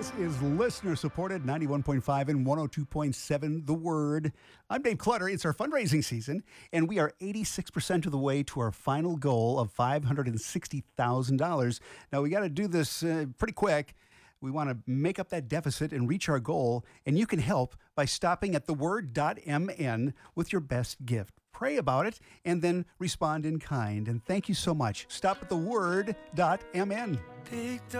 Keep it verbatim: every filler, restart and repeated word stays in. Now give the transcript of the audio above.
This is listener supported ninety-one point five and one oh two point seven The Word. I'm Dave Clutter. It's our fundraising season, and we are eighty-six percent of the way to our final goal of five hundred sixty thousand dollars. Now, we got to do this uh, pretty quick. We want to make up that deficit and reach our goal, and you can help by stopping at the word dot m n with your best gift. Pray about it, and then respond in kind. And thank you so much. Stop at the word dot m n.